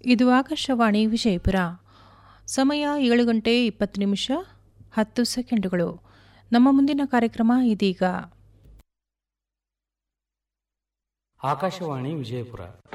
ಇದು ಆಕಾಶವಾಣಿ ವಿಜಯಪುರ. ಸಮಯ 7:20 ನಮ್ಮ ಮುಂದಿನ ಕಾರ್ಯಕ್ರಮ ಇದೀಗ. ಆಕಾಶವಾಣಿ ವಿಜಯಪುರ